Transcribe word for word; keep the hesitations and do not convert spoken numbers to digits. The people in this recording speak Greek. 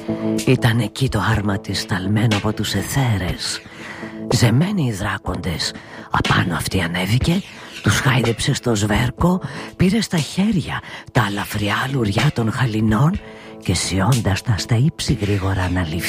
Ήταν εκεί το άρμα της σταλμένο από τους αιθέρες. Ζεμένοι οι δράκοντες. Απάνω αυτή ανέβηκε, τους χάιδεψε στο σβέρκο, πήρε στα χέρια τα αλαφριά λουριά των χαλινών και σιώντας τα στα ύψη γρήγορα αναλήφθηκε.